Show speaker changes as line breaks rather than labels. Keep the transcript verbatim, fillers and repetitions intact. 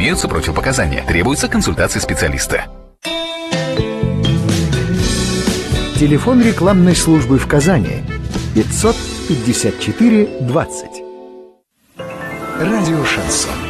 Имеются противопоказания. Требуется консультация специалиста.
Телефон рекламной службы в Казани пятьсот пятьдесят четыре двадцать. Радио Шансон.